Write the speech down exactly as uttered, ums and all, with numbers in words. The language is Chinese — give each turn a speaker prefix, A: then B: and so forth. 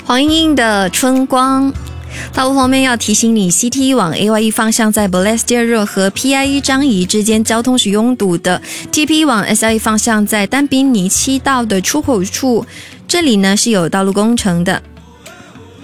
A: 黄莺莺的春光。道路方面要提醒你 ，C T 往 A Y E 方向在 Balestier Road 和 P I E 张仪之间交通是拥堵的 ；T P 往 S L E 方向在丹宾尼七道的出口处，这里呢是有道路工程的。